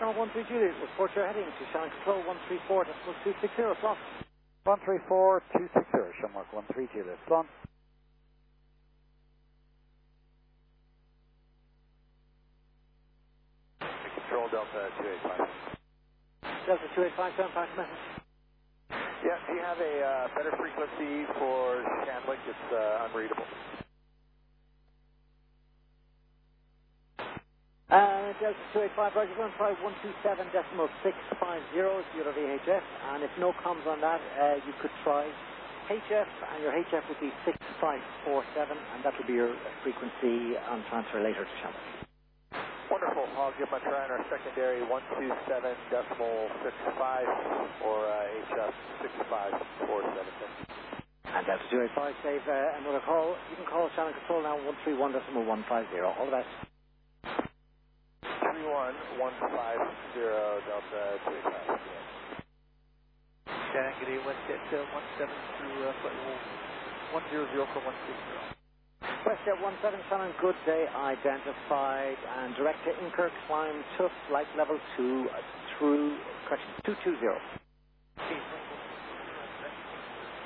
Number 13 Juliet, report your heading to Shannon Control 134.260, slot. 134.260, Shamrock 13 Juliet, slot. Control Delta 285. Delta 285, send back message. Yeah, do you have a better frequency for Shanwick? It's unreadable. Delta 285, Roger, 15127.650 is your VHF, and if no comms on that, you could try HF, and your HF would be 6547, and that would be your frequency on transfer later to Shamrock. Wonderful. I'll give my try on our secondary 127.65 or HF 6547. And Delta 285, save another call. You can call Shannon Control now, 131.150. All the best. 31150 Delta 285. Shannon, good day, Westjet 17 through 100 for 160. Westjet 17, Shannon, good day, identified, and direct to Inker, climb to flight level 2 through, correction, 220.